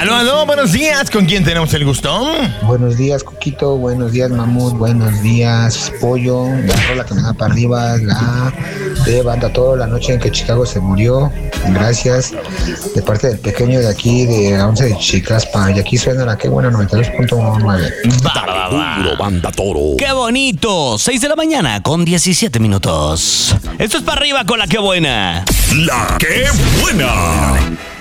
Aló, aló, buenos días. ¿Con quién tenemos el gusto? Buenos días, Coquito. Buenos días, Mamut. Buenos días, Pollo. La rola que me da para arriba, la de Banda Toro, la noche en que Chicago se murió. Gracias. De parte del pequeño de aquí, de la 11 de Chicaspa. Y aquí suena la que buena 92.9. Duro, Banda Toro. ¡Qué bonito! 6 de la mañana con 17 minutos. Esto es para arriba con la que buena. La que buena.